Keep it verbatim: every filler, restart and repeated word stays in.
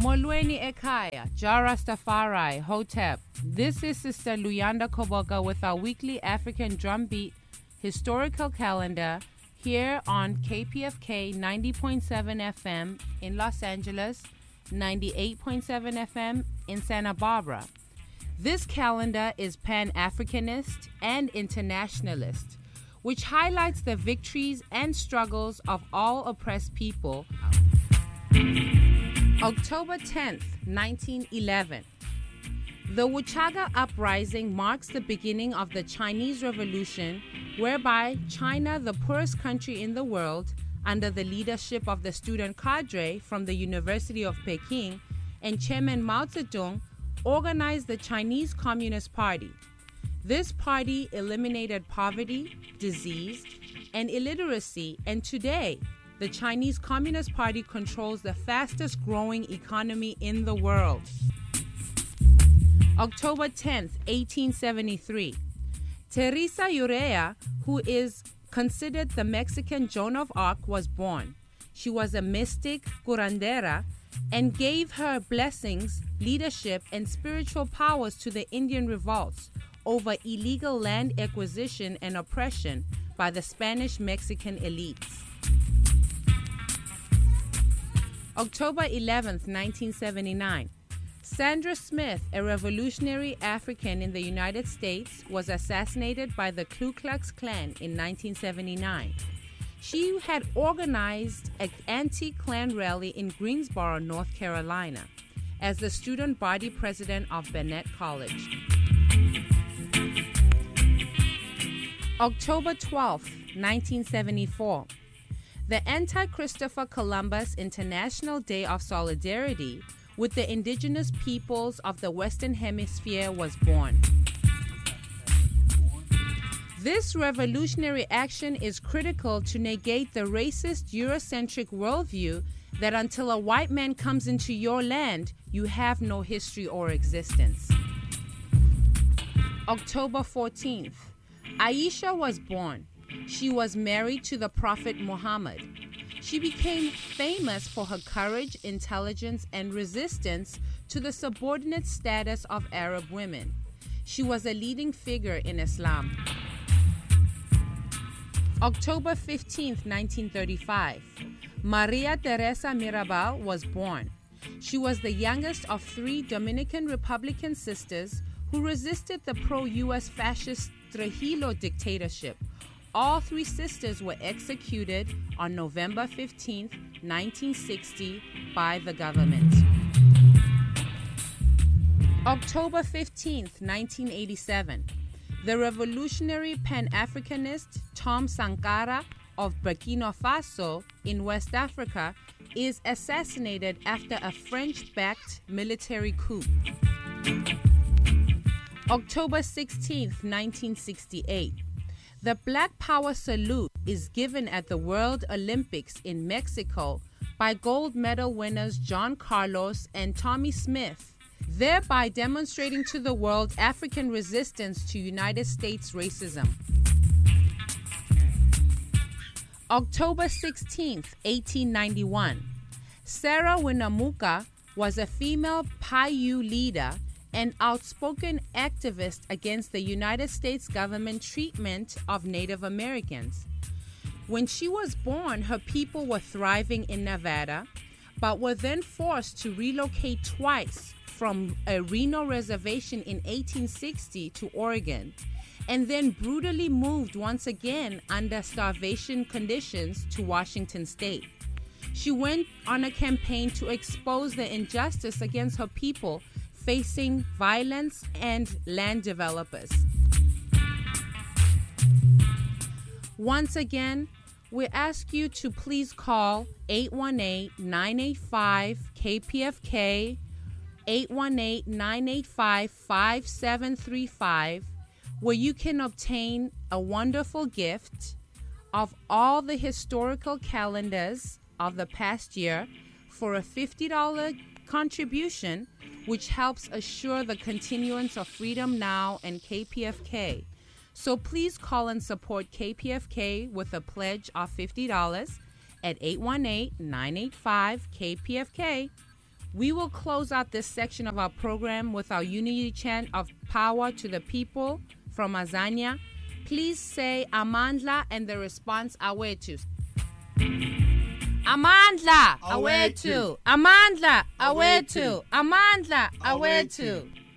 Molweni Ekaya, Jarastafari, Hotep. This is Sister Luyanda Koboka with our weekly African drumbeat historical calendar here on K P F K ninety point seven F M in Los Angeles, ninety-eight point seven F M in Santa Barbara. This calendar is Pan-Africanist and internationalist, which highlights the victories and struggles of all oppressed people. October tenth, nineteen eleven. The Wuchagga Uprising marks the beginning of the Chinese Revolution, whereby China, the poorest country in the world, under the leadership of the student cadre from the University of Peking and Chairman Mao Zedong, organized the Chinese Communist Party. This party eliminated poverty, disease, and illiteracy, and today, the Chinese Communist Party controls the fastest growing economy in the world. October tenth, eighteen seventy-three. Teresa Urrea, who is considered the Mexican Joan of Arc, was born. She was a mystic, curandera, and gave her blessings, leadership, and spiritual powers to the Indian revolts over illegal land acquisition and oppression by the Spanish-Mexican elites. October eleventh, nineteen seventy-nine. Sandra Smith, a revolutionary African in the United States, was assassinated by the Ku Klux Klan in nineteen seventy-nine. She had organized an anti-Klan rally in Greensboro, North Carolina, as the student body president of Burnett College. October twelfth, nineteen seventy-four. The anti-Christopher Columbus International Day of Solidarity with the indigenous peoples of the Western Hemisphere was born. This revolutionary action is critical to negate the racist Eurocentric worldview that until a white man comes into your land, you have no history or existence. October fourteenth. Aisha was born. She was married to the Prophet Muhammad. She became famous for her courage, intelligence, and resistance to the subordinate status of Arab women. She was a leading figure in Islam. October fifteenth, nineteen thirty-five. Maria Teresa Mirabal was born. She was the youngest of three Dominican Republican sisters who resisted the pro-U S fascist Trujillo dictatorship. All three sisters were executed on November fifteenth, nineteen sixty by the government. October fifteenth, nineteen eighty-seven. The revolutionary Pan-Africanist Tom Sankara of Burkina Faso in West Africa is assassinated after a French-backed military coup. October sixteenth, nineteen sixty-eight. The Black Power Salute is given at the World Olympics in Mexico by gold medal winners John Carlos and Tommy Smith, thereby demonstrating to the world African resistance to United States racism. October sixteenth, eighteen ninety-one. Sarah Winnamucca was a female Paiute leader and outspoken activist against the United States government treatment of Native Americans. When she was born, her people were thriving in Nevada, but were then forced to relocate twice from a Reno reservation in eighteen sixty to Oregon, and then brutally moved once again under starvation conditions to Washington State. She went on a campaign to expose the injustice against her people facing violence and land developers. Once again, we ask you to please call eight one eight, nine eight five, K P F K, eight one eight, nine eight five, five seven three five, where you can obtain a wonderful gift of all the historical calendars of the past year for a fifty dollars contribution, which helps assure the continuance of Freedom Now and K P F K. So please call and support K P F K with a pledge of fifty dollars at eight one eight, nine eight five, K P F K, We will close out this section of our program with our unity chant of power to the people from Azania. Please say Amandla and the response Awetu. Amandla Awetu. Amandla Awetu. Amandla Awetu.